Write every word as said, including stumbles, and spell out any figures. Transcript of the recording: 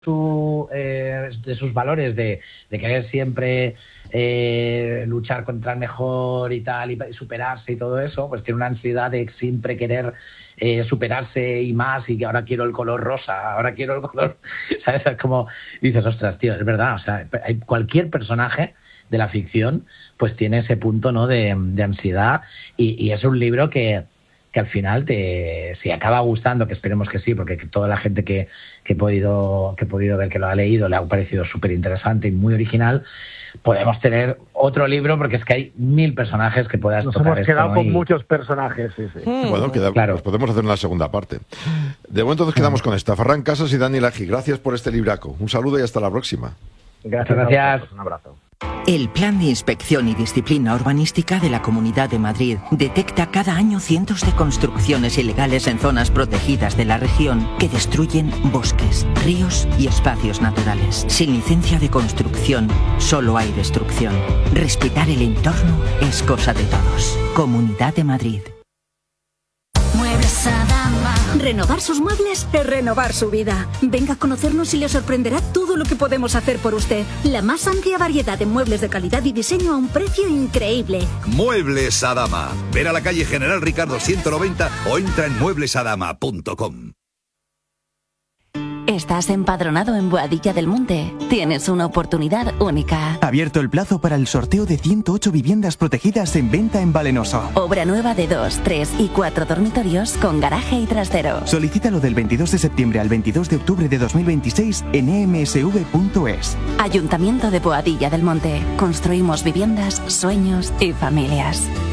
su, eh, de sus valores de, de querer siempre eh, luchar contra el mejor y tal, y, y superarse y todo eso, pues tiene una ansiedad de siempre querer eh, superarse y más, y que ahora quiero el color rosa, ahora quiero el color, ¿sabes? Es como dices, ostras, tío, es verdad, o sea, hay cualquier personaje de la ficción pues tiene ese punto, ¿no?, de, de ansiedad, y, y es un libro que que al final te si acaba gustando, que esperemos que sí, porque toda la gente que, que he podido que he podido ver que lo ha leído le ha parecido súper interesante y muy original, podemos tener otro libro, porque es que hay mil personajes que puedas Nos tocar. hemos esto, quedado ¿no? con Y... muchos personajes, sí, sí. Mm. Bueno, queda, claro. pues podemos hacer una segunda parte. De momento nos quedamos con esta. Ferran Casas y Dani Lagi, gracias por este libraco. Un saludo y hasta la próxima. Gracias. Gracias. Un abrazo. El Plan de Inspección y Disciplina Urbanística de la Comunidad de Madrid detecta cada año cientos de construcciones ilegales en zonas protegidas de la región que destruyen bosques, ríos y espacios naturales. Sin licencia de construcción, solo hay destrucción. Respetar el entorno es cosa de todos. Comunidad de Madrid. Muebles Adama. Renovar sus muebles es renovar su vida. Venga a conocernos y le sorprenderá todo lo que podemos hacer por usted. La más amplia variedad de muebles de calidad y diseño a un precio increíble. Muebles Adama. Ver a la calle General Ricardo ciento noventa o entra en muebles adama punto com. ¿Estás empadronado en Boadilla del Monte? Tienes una oportunidad única. Abierto el plazo para el sorteo de ciento ocho viviendas protegidas en venta en Valenoso. Obra nueva de dos, tres y cuatro dormitorios con garaje y trastero. Solicítalo del veintidós de septiembre al veintidós de octubre de dos mil veintiséis en e m s v punto es. Ayuntamiento de Boadilla del Monte. Construimos viviendas, sueños y familias.